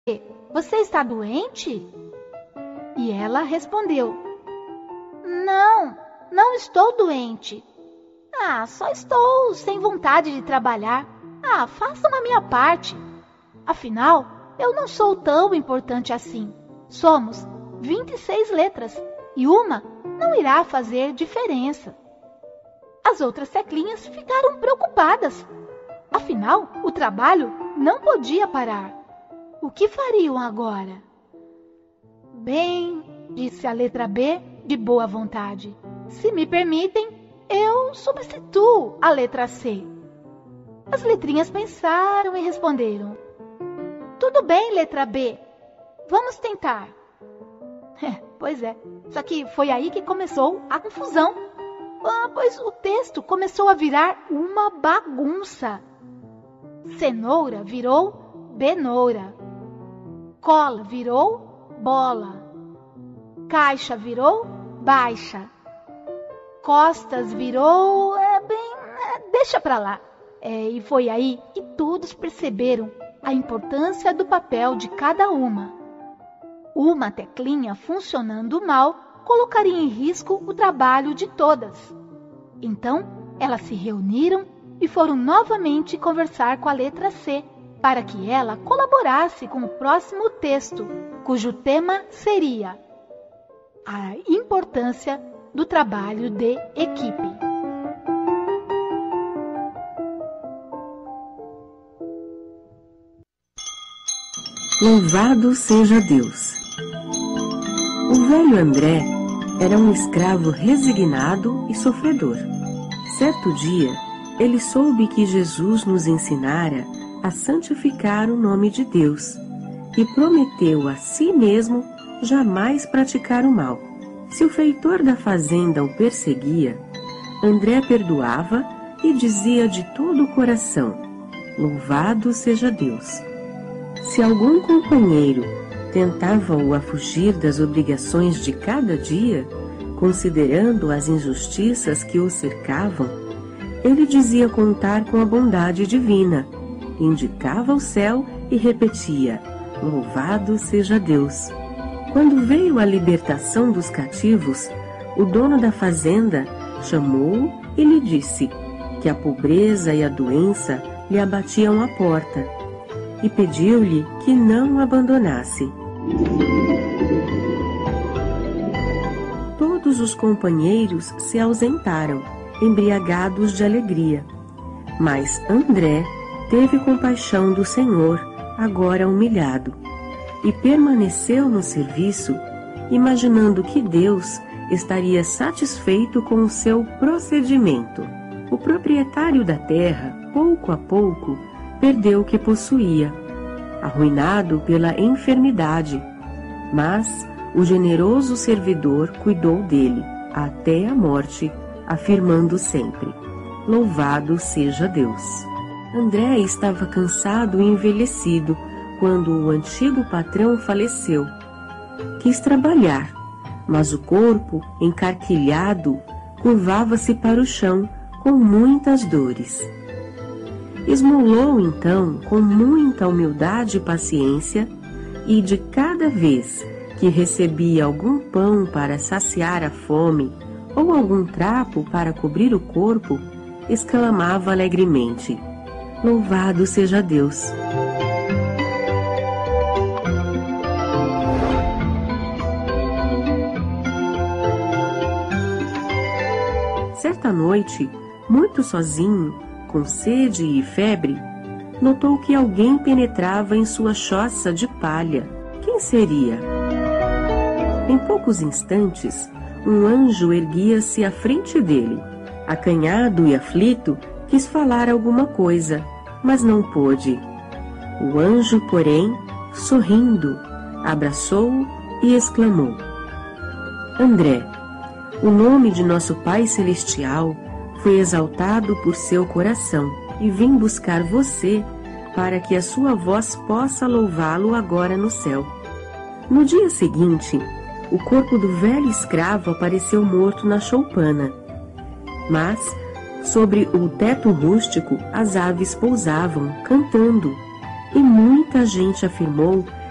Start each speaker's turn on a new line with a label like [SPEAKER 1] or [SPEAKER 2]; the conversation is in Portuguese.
[SPEAKER 1] Você está doente? E ela respondeu: Não, não estou doente. Só estou sem vontade de trabalhar. Façam a minha parte. Afinal, eu não sou tão importante assim. Somos 26 letras e uma não irá fazer diferença. As outras teclinhas ficaram preocupadas. Afinal, o trabalho não podia parar. O que fariam agora? Bem, disse a letra B de boa vontade. Se me permitem, eu substituo a letra C. As letrinhas pensaram e responderam: Tudo bem, letra B. Vamos tentar. Pois é, só que foi aí que começou a confusão. Pois o texto começou a virar uma bagunça. Cenoura virou benoura. Cola virou bola. Caixa virou baixa. Costas virou... deixa pra lá. E foi aí que todos perceberam a importância do papel de cada uma. Uma teclinha funcionando mal colocaria em risco o trabalho de todas. Então, elas se reuniram e foram novamente conversar com a letra C, para que ela colaborasse com o próximo texto, cujo tema seria a importância do trabalho de equipe.
[SPEAKER 2] Louvado seja Deus! O velho André era um escravo resignado e sofredor. Certo dia, ele soube que Jesus nos ensinara a santificar o nome de Deus e prometeu a si mesmo jamais praticar o mal. Se o feitor da fazenda o perseguia, André perdoava e dizia de todo o coração: Louvado seja Deus! Se algum companheiro tentava-o a fugir das obrigações de cada dia, considerando as injustiças que o cercavam, ele dizia contar com a bondade divina, indicava o céu e repetia: Louvado seja Deus! Quando veio a libertação dos cativos, o dono da fazenda chamou-o e lhe disse que a pobreza e a doença lhe abatiam a porta, e pediu-lhe que não o abandonasse. Todos os companheiros se ausentaram, embriagados de alegria. Mas André teve compaixão do Senhor, agora humilhado, e permaneceu no serviço, imaginando que Deus estaria satisfeito com o seu procedimento. O proprietário da terra, pouco a pouco, perdeu o que possuía, arruinado pela enfermidade, mas o generoso servidor cuidou dele até a morte, afirmando sempre: Louvado seja Deus! André estava cansado e envelhecido quando o antigo patrão faleceu. Quis trabalhar, mas o corpo, encarquilhado, curvava-se para o chão com muitas dores. Esmolou então com muita humildade e paciência, e de cada vez que recebia algum pão para saciar a fome ou algum trapo para cobrir o corpo, exclamava alegremente: Louvado seja Deus! Certa noite, muito sozinho, com sede e febre, notou que alguém penetrava em sua choça de palha. Quem seria? Em poucos instantes, um anjo erguia-se à frente dele. Acanhado e aflito, quis falar alguma coisa, mas não pôde. O anjo, porém, sorrindo, abraçou-o e exclamou: André, o nome de nosso Pai Celestial foi exaltado por seu coração e vim buscar você para que a sua voz possa louvá-lo agora no céu. No dia seguinte, o corpo do velho escravo apareceu morto na choupana. Mas, sobre o teto rústico, as aves pousavam, cantando, e muita gente afirmou